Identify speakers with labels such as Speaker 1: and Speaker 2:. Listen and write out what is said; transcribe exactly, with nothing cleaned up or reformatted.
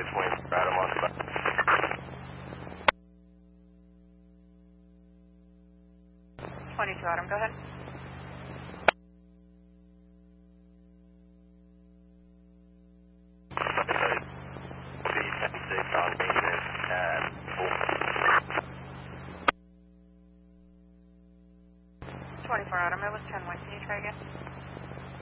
Speaker 1: It's Wayne Stratum on the back.
Speaker 2: twenty-two Adam, go ahead. twenty-four Adam, it was ten one. Can you try again?